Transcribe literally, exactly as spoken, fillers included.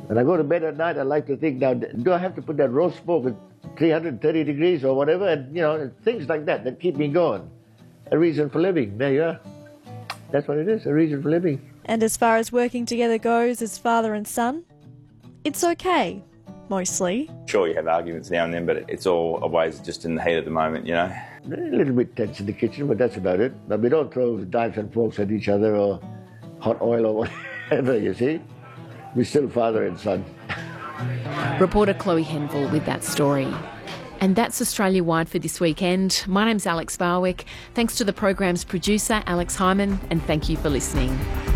When I go to bed at night, I like to think, now, do I have to put that roast smoke at three hundred thirty degrees or whatever? And, you know, things like that that keep me going. A reason for living. There you are. That's what it is, a reason for living. And as far as working together goes as father and son, it's okay, mostly. Sure, you have arguments now and then, but it's all always just in the heat at the moment, you know. A little bit tense in the kitchen, but that's about it. But we don't throw knives and forks at each other or hot oil or whatever, you see. We're still father and son. Reporter Chloe Henville with that story. And that's Australia-wide for this weekend. My name's Alex Barwick. Thanks to the program's producer, Alex Hyman, and thank you for listening.